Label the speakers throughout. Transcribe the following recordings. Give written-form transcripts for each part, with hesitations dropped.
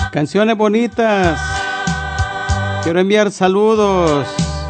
Speaker 1: Canciones bonitas. Quiero enviar saludos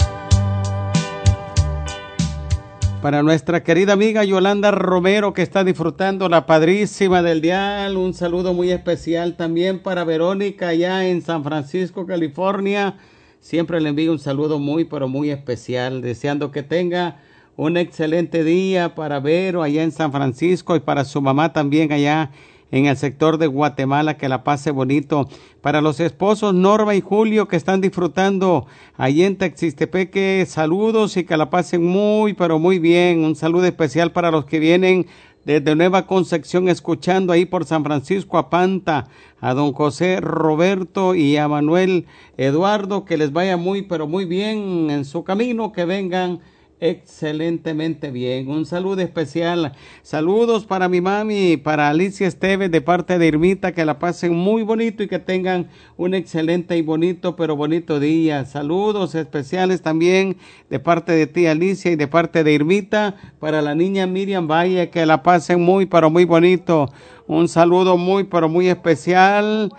Speaker 1: para nuestra querida amiga Yolanda Romero, que está disfrutando la padrísima del dial. Un saludo muy especial también para Verónica allá en San Francisco, California. Siempre le envío un saludo muy pero muy especial, deseando que tenga un excelente día para Vero allá en San Francisco y para su mamá también allá en el sector de Guatemala, que la pase bonito. Para los esposos Norma y Julio que están disfrutando allí en Texistepeque, saludos y que la pasen muy pero muy bien. Un saludo especial para los que vienen desde Nueva Concepción escuchando ahí por San Francisco Apanta, a don José Roberto y a Manuel Eduardo, que les vaya muy pero muy bien en su camino, que vengan excelentemente bien. Un saludo especial, saludos para mi mami, para Alicia Esteves de parte de Irmita, que la pasen muy bonito y que tengan un excelente y bonito pero bonito día. Saludos especiales también de parte de tía Alicia y de parte de Irmita para la niña Miriam Valle, que la pasen muy pero muy bonito. Un saludo muy pero muy especial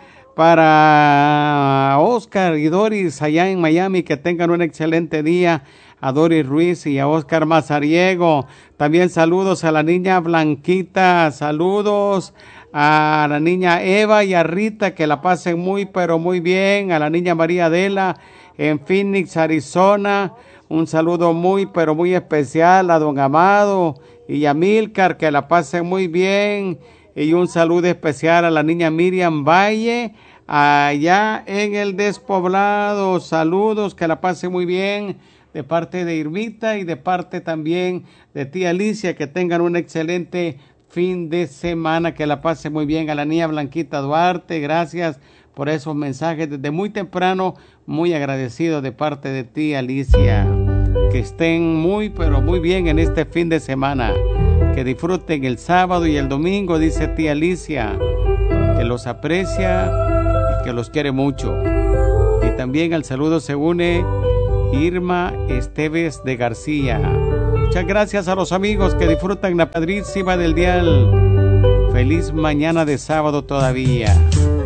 Speaker 1: para Oscar y Doris allá en Miami, que tengan un excelente día. A Doris Ruiz y a Oscar Mazariego. También saludos a la niña Blanquita, saludos a la niña Eva y a Rita, que la pasen muy pero muy bien. A la niña María Adela en Phoenix, Arizona. Un saludo muy pero muy especial a don Amado y a Milcar, que la pasen muy bien. Y un saludo especial a la niña Miriam Valle allá en el Despoblado. Saludos, que la pasen muy bien de parte de Irmita y de parte también de tía Alicia, que tengan un excelente fin de semana, que la pase muy bien. A la niña Blanquita Duarte, gracias por esos mensajes desde muy temprano, muy agradecido de parte de tía Alicia. Que estén muy pero muy bien en este fin de semana, que disfruten el sábado y el domingo, dice tía Alicia, que los aprecia y que los quiere mucho. Y también al saludo se une Irma Esteves de García. Muchas gracias a los amigos que disfrutan la padrísima del dial. Feliz mañana de sábado todavía.